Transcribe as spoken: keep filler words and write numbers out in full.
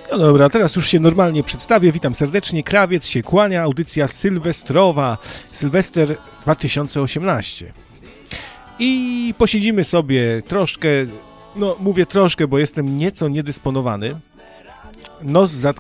No dobra, teraz już się normalnie przedstawię. Witam serdecznie. Krawiec się kłania. Audycja sylwestrowa. Sylwester dwa tysiące osiemnaście. I posiedzimy sobie troszkę, no mówię troszkę, bo jestem nieco niedysponowany. Nos zatknięty.